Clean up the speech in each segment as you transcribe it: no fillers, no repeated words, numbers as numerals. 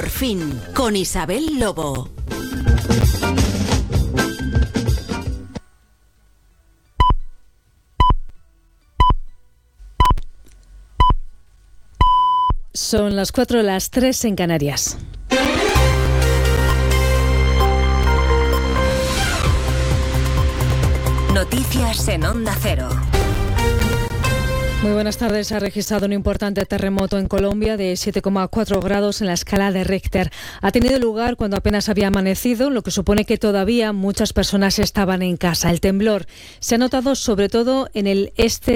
Por fin, con Isabel Lobo. Son las 4, las 3 en Canarias. Noticias en Onda Cero. Muy buenas tardes. Se ha registrado un importante terremoto en Colombia de 7,4 grados en la escala de Richter. Ha tenido lugar cuando apenas había amanecido, lo que supone que todavía muchas personas estaban en casa. El temblor se ha notado sobre todo en el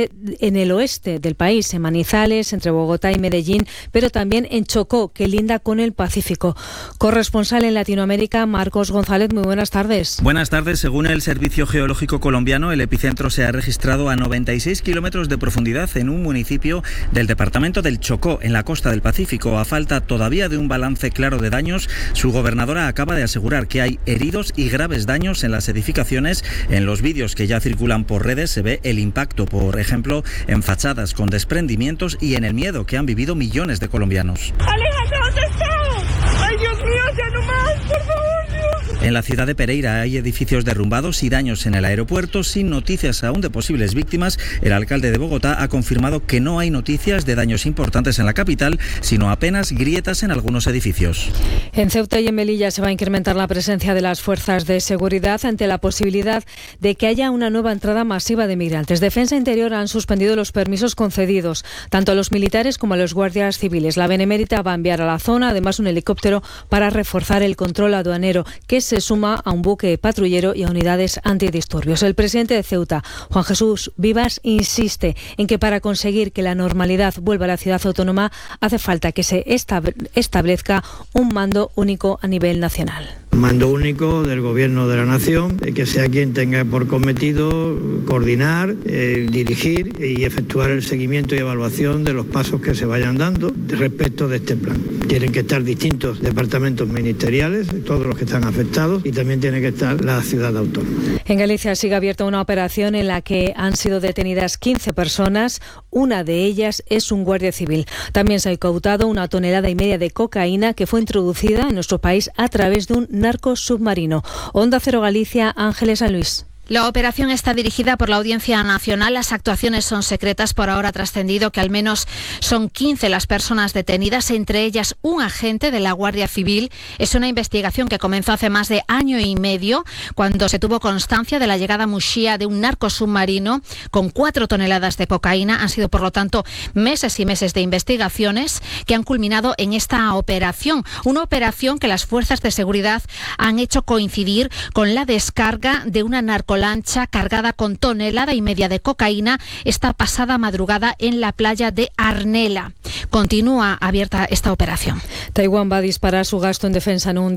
oeste del país, en Manizales, entre Bogotá y Medellín, pero también en Chocó, que linda con el Pacífico. Corresponsal en Latinoamérica, Marcos González, muy buenas tardes. Buenas tardes. Según el Servicio Geológico Colombiano, el epicentro se ha registrado a 96 kilómetros de profundidad en un municipio del departamento del Chocó, en la costa del Pacífico. A falta todavía de un balance claro de daños, su gobernadora acaba de asegurar que hay heridos y graves daños en las edificaciones. En los vídeos que ya circulan por redes se ve el impacto, por ejemplo, en fachadas con desprendimientos y en el miedo que han vivido millones de colombianos. ¡Aléjate, dónde está! ¡Ay, Dios mío, ya no más! ¡Por favor, Dios! En la ciudad de Pereira hay edificios derrumbados y daños en el aeropuerto. Sin noticias aún de posibles víctimas, el alcalde de Bogotá ha confirmado que no hay noticias de daños importantes en la capital, sino apenas grietas en algunos edificios. En Ceuta y en Melilla se va a incrementar la presencia de las fuerzas de seguridad ante la posibilidad de que haya una nueva entrada masiva de migrantes. Defensa Interior han suspendido los permisos concedidos tanto a los militares como a los guardias civiles. La Benemérita va a enviar a la zona además un helicóptero para reforzar el control aduanero, que se suma a un buque patrullero y a unidades antidisturbios. El presidente de Ceuta, Juan Jesús Vivas, insiste en que para conseguir que la normalidad vuelva a la ciudad autónoma hace falta que se establezca un mando único a nivel nacional. Mando único del Gobierno de la Nación, que sea quien tenga por cometido coordinar, dirigir y efectuar el seguimiento y evaluación de los pasos que se vayan dando respecto de este plan. Tienen que estar distintos departamentos ministeriales, todos los que están afectados, y también tiene que estar la ciudad autónoma. En Galicia sigue abierta una operación en la que han sido detenidas 15 personas, una de ellas es un guardia civil. También se ha incautado 1,5 toneladas de cocaína que fue introducida en nuestro país a través de un narcosubmarino. Onda Cero Galicia, Ángeles San Luis. La operación está dirigida por la Audiencia Nacional. Las actuaciones son secretas. Por ahora ha trascendido que al menos son 15 las personas detenidas, entre ellas un agente de la Guardia Civil. Es una investigación que comenzó hace más de año y medio, cuando se tuvo constancia de la llegada a Muxía de un narcosubmarino con 4 toneladas de cocaína. Han sido, por lo tanto, meses y meses de investigaciones que han culminado en esta operación. Una operación que las fuerzas de seguridad han hecho coincidir con la descarga de una narcolancha cargada con 1,5 toneladas de cocaína esta pasada madrugada en la playa de Arnela. Continúa abierta esta operación. Taiwán va a disparar su gasto en defensa en un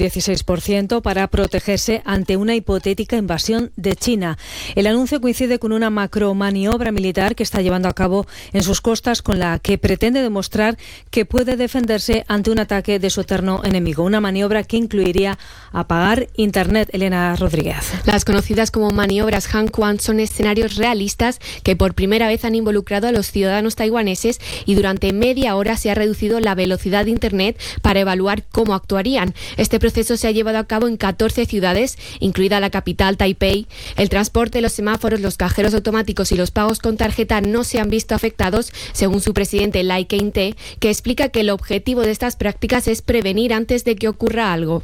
16% para protegerse ante una hipotética invasión de China. El anuncio coincide con una macromaniobra militar que está llevando a cabo en sus costas, con la que pretende demostrar que puede defenderse ante un ataque de su eterno enemigo. Una maniobra que incluiría apagar Internet. Elena Rodríguez. Las conocidas como maniobras Han Quan son escenarios realistas que por primera vez han involucrado a los ciudadanos taiwaneses, y durante media hora se ha reducido la velocidad de Internet para evaluar cómo actuarían. Este proceso se ha llevado a cabo en 14 ciudades, incluida la capital, Taipei. El transporte, los semáforos, los cajeros automáticos y los pagos con tarjeta no se han visto afectados, según su presidente Lai Ching-te, que explica que el objetivo de estas prácticas es prevenir antes de que ocurra algo.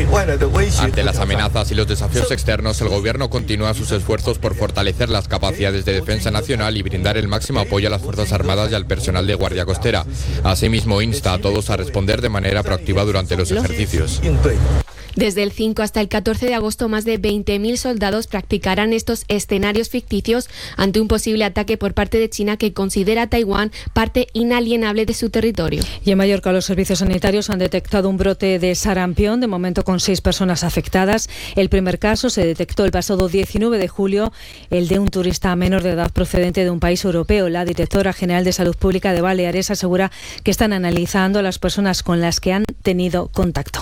Ante las amenazas y los desafíos externos, el gobierno continúa sus esfuerzos por fortalecer las capacidades de defensa nacional y brindar el máximo apoyo a las Fuerzas Armadas y al personal de Guardia Costera. Asimismo, insta a todos a responder de manera proactiva durante los ejercicios. Desde el 5 hasta el 14 de agosto, más de 20.000 soldados practicarán estos escenarios ficticios ante un posible ataque por parte de China, que considera a Taiwán parte inalienable de su territorio. Y en Mallorca, los servicios sanitarios han detectado un brote de sarampión, de momento con 6 personas afectadas. El primer caso se detectó el pasado 19 de julio, el de un turista menor de edad procedente de un país europeo. La directora general de Salud Pública de Baleares asegura que están analizando a las personas con las que han tenido contacto.